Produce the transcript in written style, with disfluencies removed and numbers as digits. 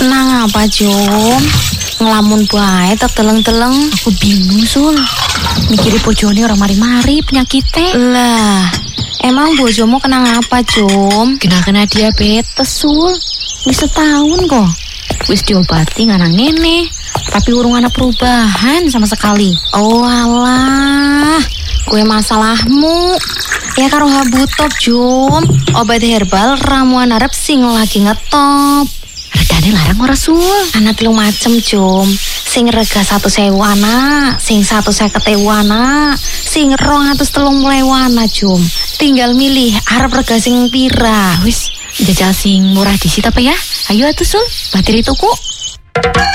Nang apa Jom? Ngelamun bae terteleng-teleng. Aku bingung Sul. Mikiri bojone orang mari-mari penyakitnya. Lah, emang bojomu kena apa Jom? Kena diabetes Sul. Wis setahun kok. Wis diobati nganang ngene, tapi urung ana perubahan sama sekali. Oh alah, kue masalahmu. Ya karo Habutop Jom, obat herbal ramuan Arab sing lagi ngetop. Regane larang ora Sul? Ana 3 macem Jom. Sing rega 1.000 ana, sing 150.000 ana, sing 230.000 ana Jom. Tinggal milih arep rega sing pira. Wis jajal sing murah disit apa ya? Ayo atuh Sul, bateri tuku.